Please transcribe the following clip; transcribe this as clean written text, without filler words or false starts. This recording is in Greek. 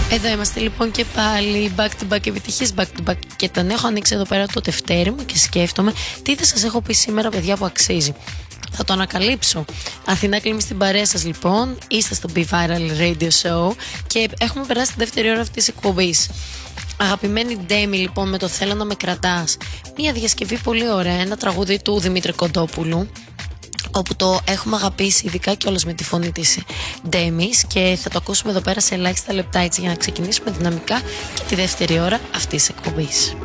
Εδώ είμαστε λοιπόν και πάλι back to back, επιτυχής back to back. Και τον έχω ανοίξει εδώ πέρα το τευτέρι μου και σκέφτομαι τι δεν σας έχω πει σήμερα, παιδιά, που αξίζει. Θα το ανακαλύψω. Αθηνά Κλίμη στην παρέα σας λοιπόν. Είστε στο Be Viral Radio Show και έχουμε περάσει τη δεύτερη ώρα αυτής της εκπομπής. Αγαπημένη Ντέμι λοιπόν με το Θέλω να με κρατάς. Μια διασκευή πολύ ωραία, ένα τραγούδι του Δημήτρη Κοντόπουλου, όπου το έχουμε αγαπήσει ειδικά κιόλας με τη φωνή της Ντέμις, και θα το ακούσουμε εδώ πέρα σε ελάχιστα λεπτά, έτσι για να ξεκινήσουμε δυναμικά και τη δεύτερη ώρα αυτής της εκπομπής.